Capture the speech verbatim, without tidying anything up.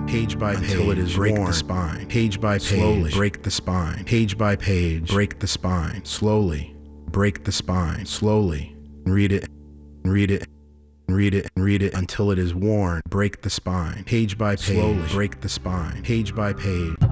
page by page, until it is break worn. the spine, page by page, Slowly. break the spine, page by page, break the spine, slowly, break the spine, slowly, read it, read it, read it, read it until it is worn, break the spine, page by page, slowly, break the spine, page by page.